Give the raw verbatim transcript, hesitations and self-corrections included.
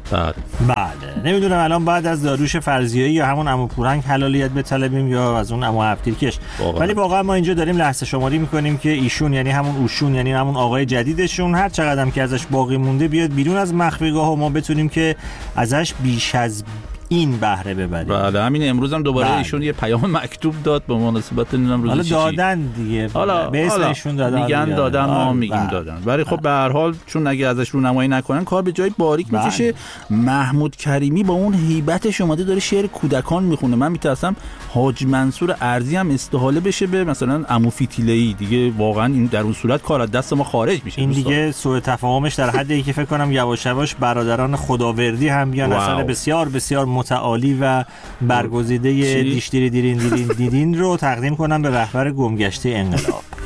بله بله. نمیدونم الان بعد از داریوش فرزیایی یا همون عمو پورنگ حلالیت بطلبیم یا از اون عمو هفتیرکش، ولی واقعا ما اینجا داریم لحظه شماری میکنیم که ایشون یعنی همون اوشون یعنی همون آقای جدیدشون هر چقدر که ازش باقی مونده بیاد بیرون از مخفیگاه و ما بتونیم که ازش بیش از این بهره ببریم. بله همین امروز هم دوباره ایشون یه پیام مکتوب داد به مناسبت نمیدونم روز چی. حالا دادن دیگه. حالا به اسم ایشون دادن. میگن دادن ما میگیم دادن. ولی خب به هر حال چون اگه ازش رونمایی نکنن کار به جای باریک میکشه. محمود کریمی با اون هیبتش اومده داره شعر کودکان میخونه. من میترسم حاج منصور ارزی هم استحاله بشه به مثلا عمو فتیله‌ای دیگه. واقعا این در اون صورت کار از دست ما خارج میشه. این دیگه سوء تفاهمش در حدی که فکر کنم یواش یواش برادران خداوردی هم بیان اثر بسیار بسیار متعالی و برگزیده دیشتری دیرین دیرین دیدین رو تقدیم کنم به رهبر گمگشته انقلاب.